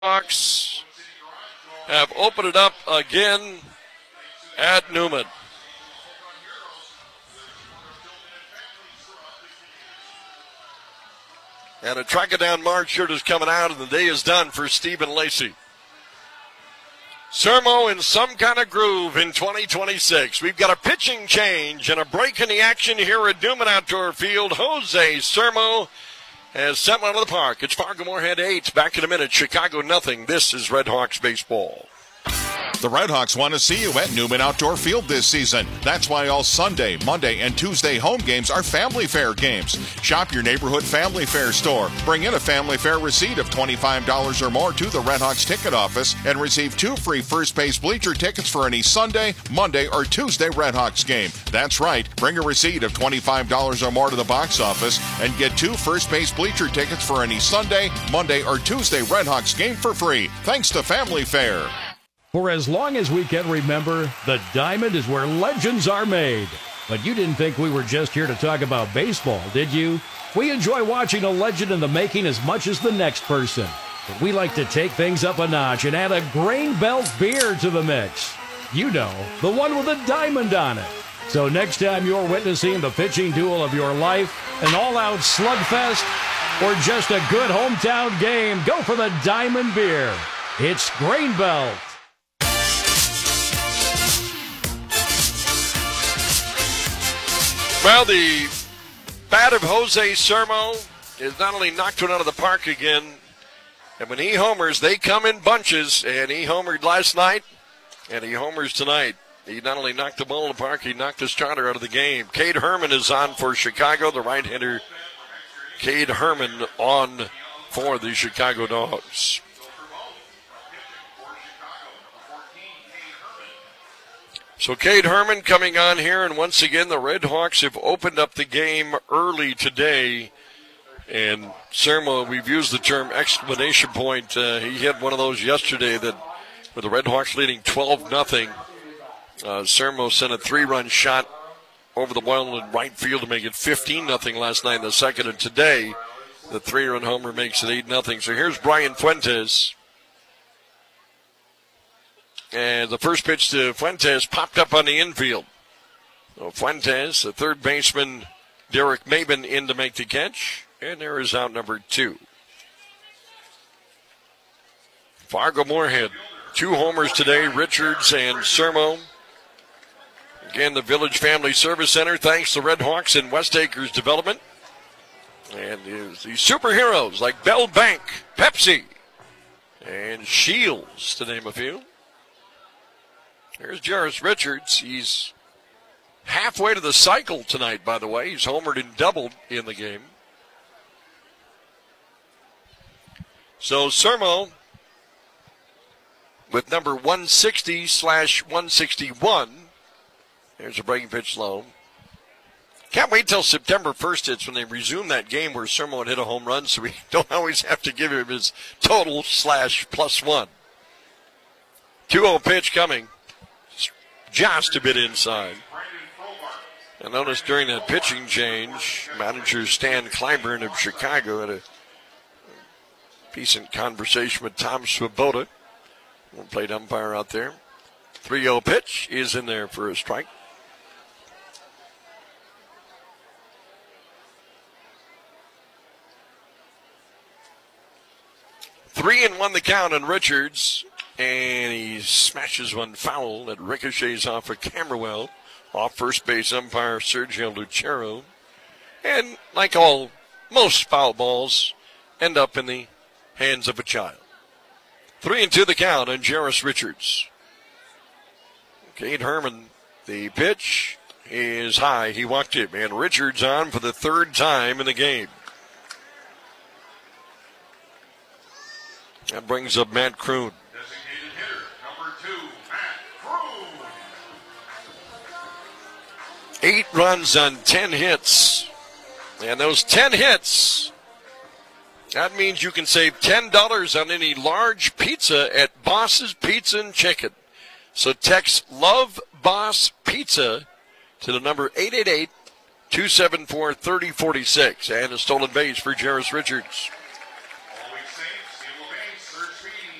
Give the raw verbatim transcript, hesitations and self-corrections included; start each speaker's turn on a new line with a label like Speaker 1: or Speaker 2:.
Speaker 1: Hawks have opened it up again at Newman. And a track-it-down march shirt is coming out, and the day is done for Stephen Lacey. Sermo in some kind of groove in twenty twenty-six. We've got a pitching change and a break in the action here at Newman Outdoor Field. Jose Sermo has sent one to the park. It's Fargo Moorhead eight. Back in a minute. Chicago nothing. This is Red Hawks baseball.
Speaker 2: The Red Hawks want to see you at Newman Outdoor Field this season. That's why all Sunday, Monday, and Tuesday home games are Family Fair games. Shop your neighborhood Family Fair store. Bring in a Family Fair receipt of twenty-five dollars or more to the Red Hawks ticket office and receive two free first base bleacher tickets for any Sunday, Monday, or Tuesday Red Hawks game. That's right. Bring a receipt of twenty-five dollars or more to the box office and get two first base bleacher tickets for any Sunday, Monday, or Tuesday Red Hawks game for free. Thanks to Family Fair.
Speaker 3: For as long as we can remember, the Diamond is where legends are made. But you didn't think we were just here to talk about baseball, did you? We enjoy watching a legend in the making as much as the next person. But we like to take things up a notch and add a Grain Belt beer to the mix. You know, the one with a diamond on it. So next time you're witnessing the pitching duel of your life, an all-out slugfest, or just a good hometown game, go for the Diamond beer. It's Grain Belt.
Speaker 1: Well, the bat of Jose Sermo is not only knocked one out of the park again, and when he homers, they come in bunches, and he homered last night, and he homers tonight. He not only knocked the ball in the park, he knocked the starter out of the game. Cade Herman is on for Chicago, the right-hander. Cade Herman on for the Chicago Dogs. So Cade Herman coming on here, and once again the Red Hawks have opened up the game early today. And Sermo, we've used the term exclamation point. Uh, he hit one of those yesterday that with the Red Hawks leading twelve nothing. Uh, Sermo sent a three-run shot over the wall in right field to make it fifteen nothing last night in the second. And today, the three-run homer makes it eight nothing. So here's Brian Fuentes. And the first pitch to Fuentes popped up on the infield. So Fuentes, the third baseman, Derek Maben, in to make the catch. And there is out number two. Fargo Moorhead, two homers today, Richards and Sermo. Again, the Village Family Service Center, thanks to Red Hawks and West Acres Development. And the superheroes like Bell Bank, Pepsi, and Shields, to name a few. There's Jarris Richards. He's halfway to the cycle tonight, by the way. He's homered and doubled in the game. So Sermo with number one sixty slash one sixty-one. There's a breaking pitch low. Can't wait till September first. It's when they resume that game where Sermo would hit a home run, so we don't always have to give him his total slash plus one. two oh pitch coming. Just a bit inside. I noticed during that pitching change, manager Stan Clyburn of Chicago had a decent conversation with Tom Swoboda, one plate umpire out there. three oh pitch is in there for a strike. Three and one the count on Richards. And he smashes one foul that ricochets off of Camerwell, off first base umpire Sergio Lucero. And like all, most foul balls end up in the hands of a child. Three and two the count on Jarris Richards. Cade Herman, the pitch is high. He walked him. And Richards on for the third time in the game. That brings up Matt Kroon. Eight runs on ten hits. And those ten hits, that means you can save ten dollars on any large pizza at Boss's Pizza and Chicken. So text Love Boss Pizza to the number eight eight eight, two seven four, three oh four six. And a stolen base for Jarris Richards.